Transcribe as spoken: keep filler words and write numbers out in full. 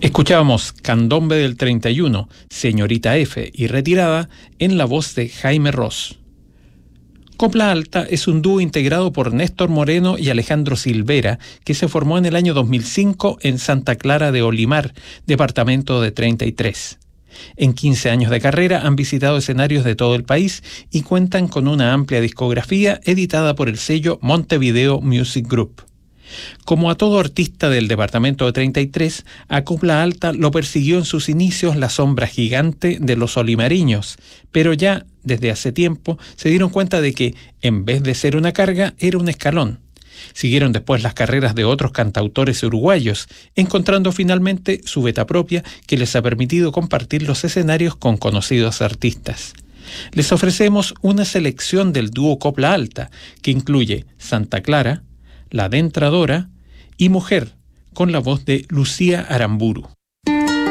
Escuchábamos Candombe del treinta y uno, Señorita F y Retirada, en la voz de Jaime Ross. Copla Alta es un dúo integrado por Néstor Moreno y Alejandro Silvera, que se formó en el año dos mil cinco en Santa Clara de Olimar, departamento de treinta y tres. En quince años de carrera han visitado escenarios de todo el país y cuentan con una amplia discografía editada por el sello Montevideo Music Group. Como a todo artista del departamento de treinta y tres, a Copla Alta lo persiguió en sus inicios la sombra gigante de los olimariños, pero ya desde hace tiempo se dieron cuenta de que, en vez de ser una carga, era un escalón. Siguieron después las carreras de otros cantautores uruguayos, encontrando finalmente su veta propia que les ha permitido compartir los escenarios con conocidos artistas. Les ofrecemos una selección del dúo Copla Alta, que incluye Santa Clara, La Adentradora y Mujer, con la voz de Lucía Aramburu.